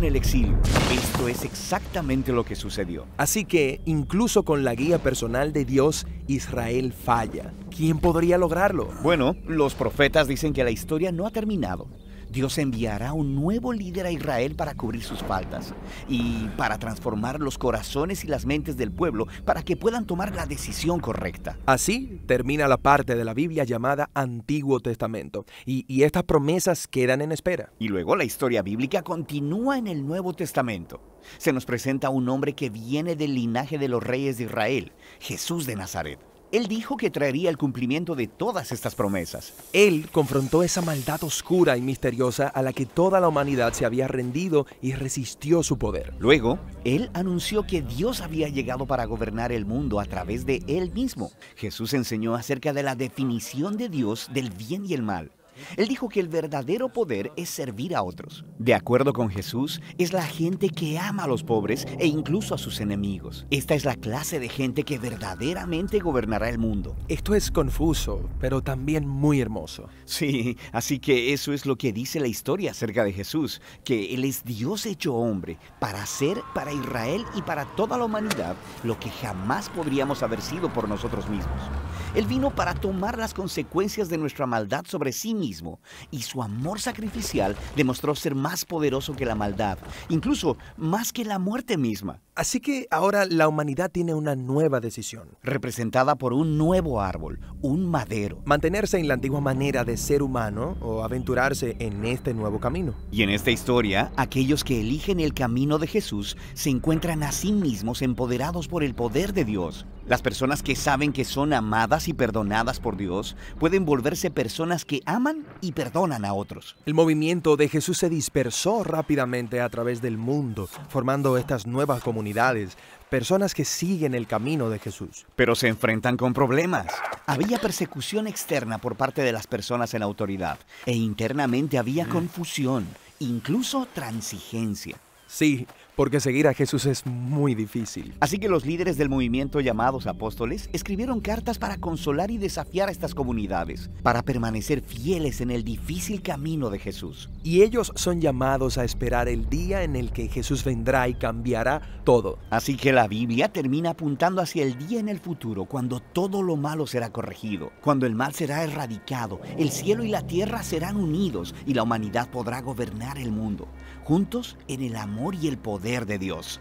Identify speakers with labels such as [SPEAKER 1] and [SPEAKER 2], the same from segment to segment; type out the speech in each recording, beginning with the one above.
[SPEAKER 1] en el exilio. Esto es exactamente lo que sucedió.
[SPEAKER 2] Así que, incluso con la guía personal de Dios, Israel falla. ¿Quién podría lograrlo?
[SPEAKER 1] Bueno, los profetas dicen que la historia no ha terminado. Dios enviará un nuevo líder a Israel para cubrir sus faltas y para transformar los corazones y las mentes del pueblo para que puedan tomar la decisión correcta.
[SPEAKER 2] Así termina la parte de la Biblia llamada Antiguo Testamento, y estas promesas quedan en espera.
[SPEAKER 1] Y luego la historia bíblica continúa en el Nuevo Testamento. Se nos presenta un hombre que viene del linaje de los reyes de Israel, Jesús de Nazaret. Él dijo que traería el cumplimiento de todas estas promesas.
[SPEAKER 2] Él confrontó esa maldad oscura y misteriosa a la que toda la humanidad se había rendido y resistió su poder.
[SPEAKER 1] Luego, él anunció que Dios había llegado para gobernar el mundo a través de él mismo. Jesús enseñó acerca de la definición de Dios del bien y el mal. Él dijo que el verdadero poder es servir a otros. De acuerdo con Jesús, es la gente que ama a los pobres e incluso a sus enemigos. Esta es la clase de gente que verdaderamente gobernará el mundo.
[SPEAKER 2] Esto es confuso, pero también muy hermoso.
[SPEAKER 1] Sí, así que eso es lo que dice la historia acerca de Jesús, que Él es Dios hecho hombre para hacer para Israel y para toda la humanidad lo que jamás podríamos haber sido por nosotros mismos. Él vino para tomar las consecuencias de nuestra maldad sobre sí mismo, y su amor sacrificial demostró ser más poderoso que la maldad, incluso más que la muerte misma.
[SPEAKER 2] Así que ahora la humanidad tiene una nueva decisión.
[SPEAKER 1] Representada por un nuevo árbol, un madero.
[SPEAKER 2] Mantenerse en la antigua manera de ser humano o aventurarse en este nuevo camino.
[SPEAKER 1] Y en esta historia, aquellos que eligen el camino de Jesús se encuentran a sí mismos empoderados por el poder de Dios. Las personas que saben que son amadas y perdonadas por Dios pueden volverse personas que aman y perdonan a otros.
[SPEAKER 2] El movimiento de Jesús se dispersó rápidamente a través del mundo, formando estas nuevas comunidades, personas que siguen el camino de Jesús.
[SPEAKER 1] Pero se enfrentan con problemas. Había persecución externa por parte de las personas en autoridad, e internamente había confusión, incluso transigencia.
[SPEAKER 2] Sí, porque seguir a Jesús es muy difícil.
[SPEAKER 1] Así que los líderes del movimiento llamados apóstoles escribieron cartas para consolar y desafiar a estas comunidades, para permanecer fieles en el difícil camino de Jesús.
[SPEAKER 2] Y ellos son llamados a esperar el día en el que Jesús vendrá y cambiará todo.
[SPEAKER 1] Así que la Biblia termina apuntando hacia el día en el futuro cuando todo lo malo será corregido, cuando el mal será erradicado, el cielo y la tierra serán unidos y la humanidad podrá gobernar el mundo, juntos en el amor y el poder de Dios.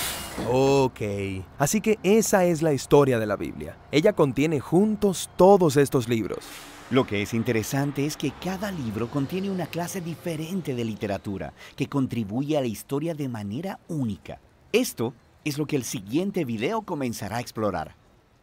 [SPEAKER 2] Ok, así que esa es la historia de la Biblia. Ella contiene juntos todos estos libros.
[SPEAKER 1] Lo que es interesante es que cada libro contiene una clase diferente de literatura que contribuye a la historia de manera única. Esto es lo que el siguiente video comenzará a explorar.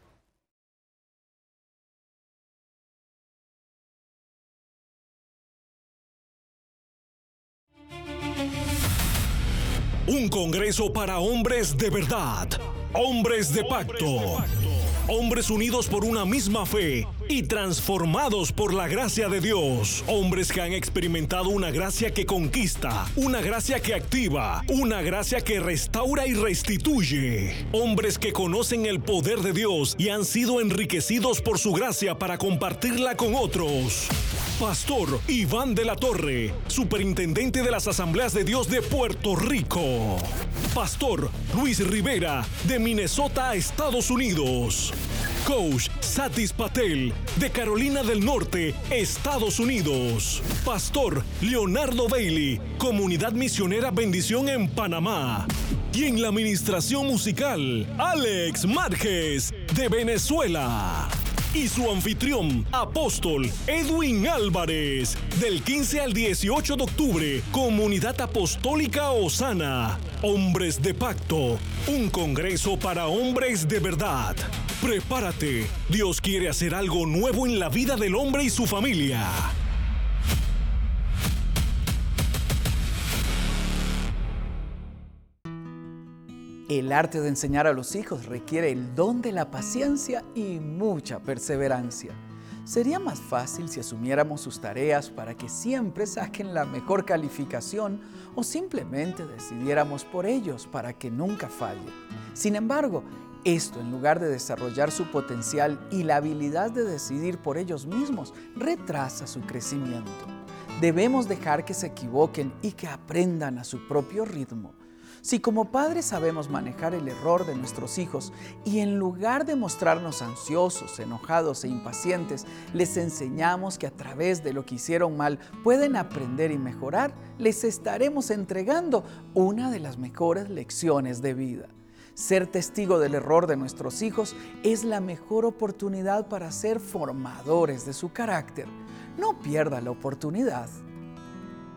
[SPEAKER 3] Un congreso para hombres de verdad, hombres de pacto, hombres unidos por una misma fe y transformados por la gracia de Dios, hombres que han experimentado una gracia que conquista, una gracia que activa, una gracia que restaura y restituye, hombres que conocen el poder de Dios y han sido enriquecidos por su gracia para compartirla con otros. Pastor Iván de la Torre, Superintendente de las Asambleas de Dios de Puerto Rico. Pastor Luis Rivera, de Minnesota, Estados Unidos. Coach Satis Patel, de Carolina del Norte, Estados Unidos. Pastor Leonardo Bailey, Comunidad Misionera Bendición en Panamá. Y en la administración musical, Alex Márquez, de Venezuela. Y su anfitrión, apóstol Edwin Álvarez, del 15 al 18 de octubre, Comunidad Apostólica Osana. Hombres de Pacto, un congreso para hombres de verdad. Prepárate, Dios quiere hacer algo nuevo en la vida del hombre y su familia.
[SPEAKER 4] El arte de enseñar a los hijos requiere el don de la paciencia y mucha perseverancia. Sería más fácil si asumiéramos sus tareas para que siempre saquen la mejor calificación o simplemente decidiéramos por ellos para que nunca falle. Sin embargo, esto, en lugar de desarrollar su potencial y la habilidad de decidir por ellos mismos, retrasa su crecimiento. Debemos dejar que se equivoquen y que aprendan a su propio ritmo. Si como padres sabemos manejar el error de nuestros hijos y en lugar de mostrarnos ansiosos, enojados e impacientes, les enseñamos que a través de lo que hicieron mal pueden aprender y mejorar, les estaremos entregando una de las mejores lecciones de vida. Ser testigo del error de nuestros hijos es la mejor oportunidad para ser formadores de su carácter. No pierda la oportunidad.